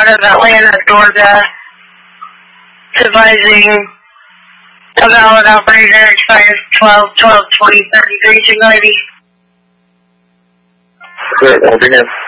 out of Atlanta, Georgia, advising a valid operator expires 12/12/2033 signal ID. Good, holding in.